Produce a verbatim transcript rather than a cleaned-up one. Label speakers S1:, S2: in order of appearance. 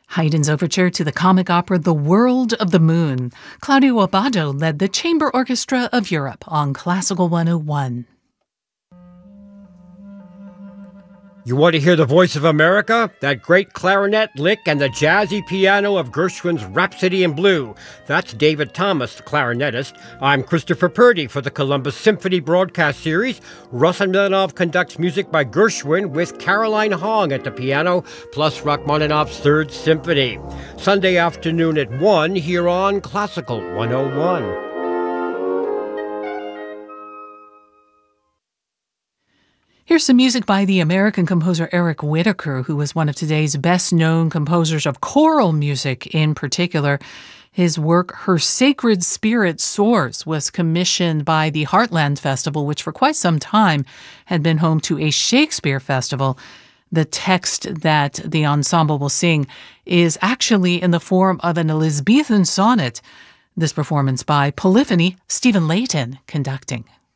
S1: Haydn's overture to the comic opera The World of the Moon. Claudio Abbado led the Chamber Orchestra of Europe on Classical one oh one.
S2: You want to hear the voice of America? That great clarinet lick and the jazzy piano of Gershwin's Rhapsody in Blue. That's David Thomas, the clarinetist. I'm Christopher Purdy for the Columbus Symphony broadcast series. Rachmaninoff conducts music by Gershwin with Caroline Hong at the piano, plus Rachmaninoff's Third Symphony. Sunday afternoon at one here on Classical one oh one.
S1: Here's some music by the American composer Eric Whitacre, who is one of today's best-known composers of choral music in particular. His work, Her Sacred Spirit Soars, was commissioned by the Heartland Festival, which for quite some time had been home to a Shakespeare festival. The text that the ensemble will sing is actually in the form of an Elizabethan sonnet. This performance by Polyphony, Stephen Layton conducting.